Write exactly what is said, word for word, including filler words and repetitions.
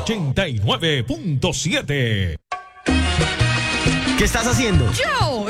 ochenta y nueve punto siete. ¿Qué estás haciendo? Yo